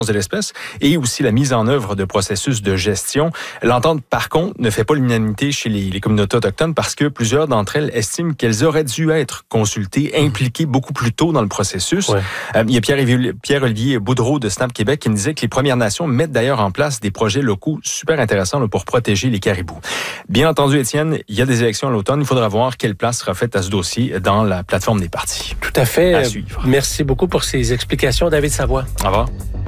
de l'espèce et aussi la mise en œuvre de processus de gestion. L'entente, par contre, ne fait pas l'unanimité chez les communautés autochtones parce que plusieurs d'entre elles estiment qu'elles auraient dû être consultées, impliquées beaucoup plus tôt dans le processus. Ouais. Il y a Pierre-Olivier Boudreau de SNAP Québec qui me disait que les Premières Nations mettent d'ailleurs en place des projets locaux super intéressants là, pour protéger les caribous. Bien entendu, Étienne, il y a des élections à l'automne. Il faudra voir quelle place sera faite à ce dossier dans la plateforme des partis. Tout à fait. À suivre. Merci beaucoup pour ces explications, David Savoie. Au revoir.